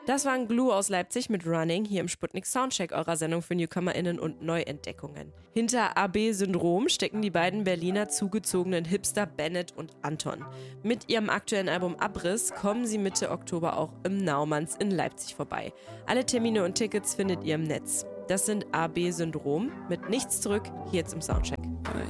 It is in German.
Das waren Glue aus Leipzig mit Running hier im Sputnik Soundcheck, eurer Sendung für NewcomerInnen und Neuentdeckungen. Hinter AB-Syndrom stecken die beiden Berliner zugezogenen Hipster Bennett und Anton. Mit ihrem aktuellen Album Abriss kommen sie Mitte Oktober auch im Naumanns in Leipzig vorbei. Alle Termine und Tickets findet ihr im Netz. Das sind AB-Syndrom mit Nichts zurück, hier jetzt im Soundcheck.